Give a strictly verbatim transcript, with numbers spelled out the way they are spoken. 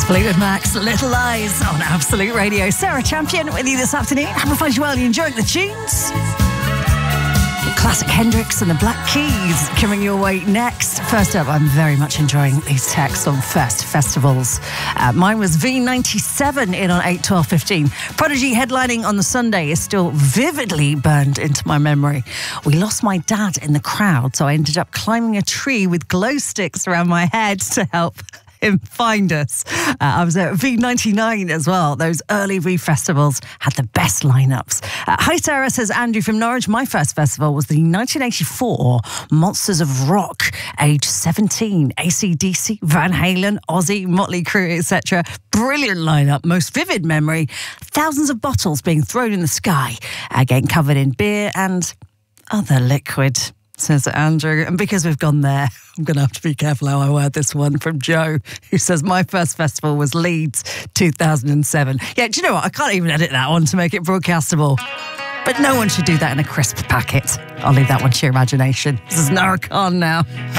Fleetwood Mac's Little Lies on Absolute Radio. Sarah Champion with you this afternoon. Hope I find you well. You enjoying the tunes? Classic Hendrix and the Black Keys coming your way next. First up, I'm very much enjoying these texts on Fest festivals. Uh, mine was V ninety-seven in on eight, twelve, fifteen. Prodigy headlining on the Sunday is still vividly burned into my memory. We lost my dad in the crowd, so I ended up climbing a tree with glow sticks around my head to help him find us. Uh, I was at V ninety-nine as well. Those early V festivals had the best lineups. Uh, hi Sarah, says Andrew from Norwich. My first festival was the nineteen eighty-four Monsters of Rock, age seventeen. A C D C, Van Halen, Ozzy, Motley Crue, et cetera. Brilliant lineup. Most vivid memory, thousands of bottles being thrown in the sky, uh, getting covered in beer and other liquid, says Andrew. And because we've gone there, I'm going to have to be careful how I word this one from Joe, who says, my first festival was Leeds, two thousand seven. Yeah, do you know what? I can't even edit that one to make it broadcastable. But no one should do that in a crisp packet. I'll leave that one to your imagination. This is Nara Khan now.